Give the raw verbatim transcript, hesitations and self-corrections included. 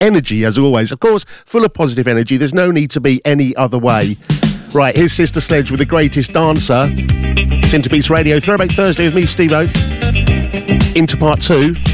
energy, as always. Of course, full of positive energy. There's no need to be any other way. Right, here's Sister Sledge with The Greatest Dancer. It's Interbeats Radio. Throwback Thursday with me, Steve-O. Into part two.